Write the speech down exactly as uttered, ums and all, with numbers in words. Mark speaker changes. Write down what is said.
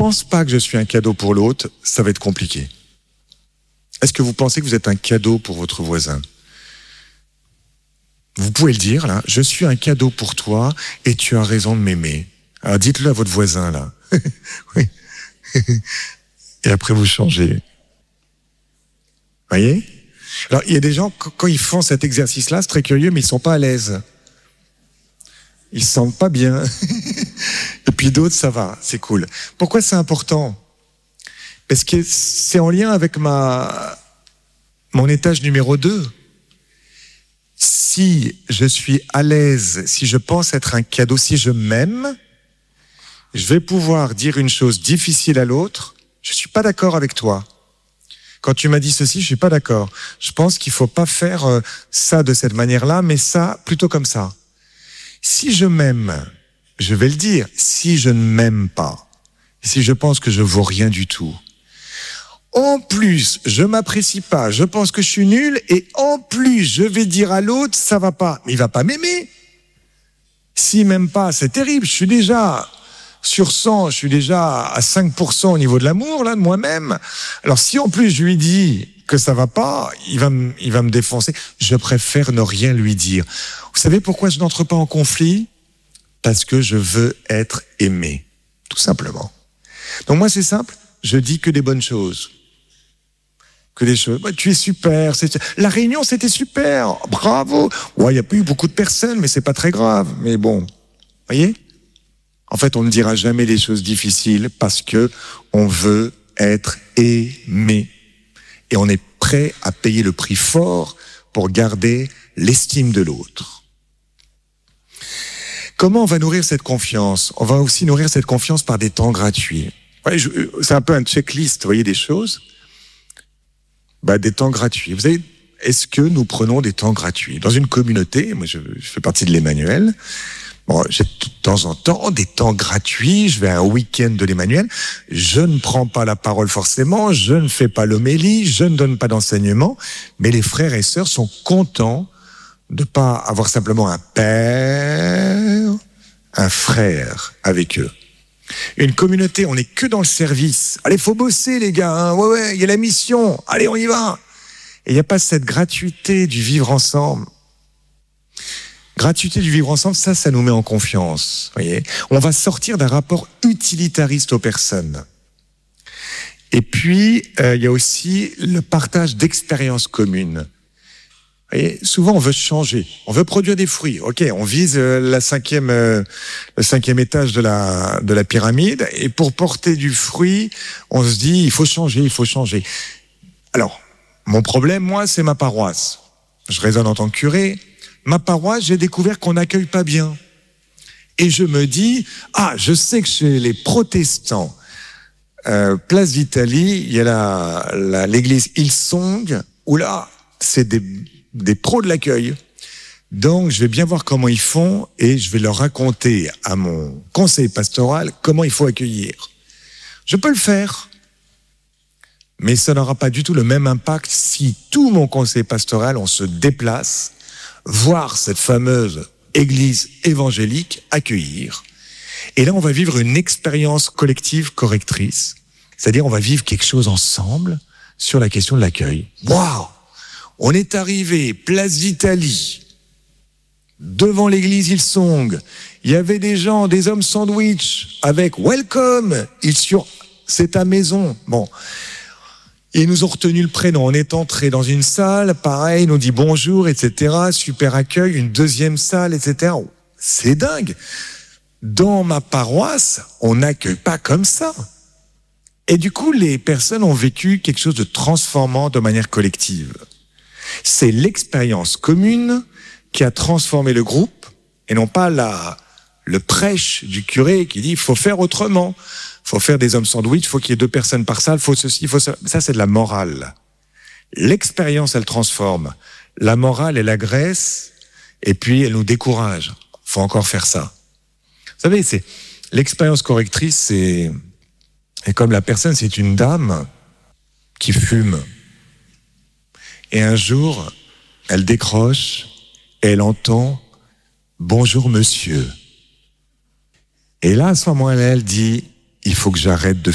Speaker 1: pense pas que je suis un cadeau pour l'autre, ça va être compliqué. Est-ce que vous pensez que vous êtes un cadeau pour votre voisin ? Vous pouvez le dire, là. Je suis un cadeau pour toi et tu as raison de m'aimer. Alors dites-le à votre voisin, là. Oui. Et après, vous changez. Voyez ? Alors, il y a des gens, quand ils font cet exercice-là, c'est très curieux, mais ils sont pas à l'aise. Ils se sentent pas bien. Et puis d'autres, ça va, c'est cool. Pourquoi c'est important ? Parce que c'est en lien avec ma, mon étage numéro deux. Si je suis à l'aise, si je pense être un cadeau, si je m'aime, je vais pouvoir dire une chose difficile à l'autre. Je suis pas d'accord avec toi. Quand tu m'as dit ceci, je suis pas d'accord. Je pense qu'il faut pas faire euh, ça de cette manière-là, mais ça plutôt comme ça. Si je m'aime, je vais le dire. Si je ne m'aime pas, si je pense que je vaux rien du tout, en plus, je m'apprécie pas, je pense que je suis nul, et en plus, je vais dire à l'autre, ça va pas. Mais il va pas m'aimer. S'il m'aime pas, c'est terrible. Je suis déjà sur cent, je suis déjà à cinq pour cent au niveau de l'amour, là, de moi-même. Alors, si en plus je lui dis que ça va pas, il va me, il va me défoncer. Je préfère ne rien lui dire. Vous savez pourquoi je n'entre pas en conflit ? Parce que je veux être aimé. Tout simplement. Donc moi, c'est simple. Je dis que des bonnes choses. Que des choses. Bah, tu es super. C'est... La réunion, c'était super. Bravo. Ouais, il n'y a pas eu beaucoup de personnes, mais c'est pas très grave. Mais bon. Voyez ? En fait, on ne dira jamais les choses difficiles parce que on veut être aimé. Et on est prêt à payer le prix fort pour garder l'estime de l'autre. Comment on va nourrir cette confiance ? On va aussi nourrir cette confiance par des temps gratuits. Ouais, je, c'est un peu un checklist, vous voyez, des choses. Bah, des temps gratuits. Vous savez, est-ce que nous prenons des temps gratuits ? Dans une communauté, moi je, je fais partie de l'Emmanuel, bon, j'ai de temps en temps des temps gratuits, je vais à un week-end de l'Emmanuel, je ne prends pas la parole forcément, je ne fais pas l'homélie, je ne donne pas d'enseignement, mais les frères et sœurs sont contents de pas avoir simplement un père, un frère avec eux. Une communauté, on n'est que dans le service. Allez, faut bosser les gars, hein. Ouais, ouais, il y a la mission, allez, on y va. Et il n'y a pas cette gratuité du vivre ensemble. Gratuité du vivre ensemble, ça, ça nous met en confiance. Voyez, on va sortir d'un rapport utilitariste aux personnes. Et puis, euh, il y a aussi le partage d'expériences communes. Voyez, souvent, on veut changer, on veut produire des fruits. Ok, on vise euh, la cinquième, euh, le cinquième étage de la de la pyramide, et pour porter du fruit, on se dit il faut changer, il faut changer. Alors, mon problème, moi, c'est ma paroisse. Je raisonne en tant que curé. Ma paroisse, j'ai découvert qu'on n'accueille pas bien. Et je me dis, ah, je sais que chez les protestants, euh, Place d'Italie, il y a la, la, l'église Hillsong, où là, c'est des, des pros de l'accueil. Donc, je vais bien voir comment ils font et je vais leur raconter à mon conseil pastoral comment il faut accueillir. Je peux le faire. Mais ça n'aura pas du tout le même impact si tout mon conseil pastoral, on se déplace, voir cette fameuse église évangélique accueillir. Et là, on va vivre une expérience collective correctrice. C'est-à-dire, on va vivre quelque chose ensemble sur la question de l'accueil. Waouh! On est arrivé, place d'Italie, devant l'église Hillsong. Il y avait des gens, des hommes sandwich avec « Welcome », ils sur c'est ta maison. Bon. Et ils nous ont retenu le prénom. On est entré dans une salle, pareil, ils nous dit bonjour, et cetera. Super accueil, une deuxième salle, et cetera. C'est dingue. Dans ma paroisse, on n'accueille pas comme ça. Et du coup, les personnes ont vécu quelque chose de transformant de manière collective. C'est l'expérience commune qui a transformé le groupe, et non pas la, le prêche du curé qui dit il faut faire autrement. Faut faire des hommes sandwich, faut qu'il y ait deux personnes par salle, faut ceci, faut ça. Ça, c'est de la morale. L'expérience, elle transforme. La morale, elle agresse, et puis elle nous décourage. Faut encore faire ça. Vous savez, c'est, l'expérience correctrice, c'est, et comme la personne, c'est une dame qui fume. Et un jour, elle décroche, et elle entend « Bonjour monsieur ». Et là, à ce moment-là, elle dit « Il faut que j'arrête de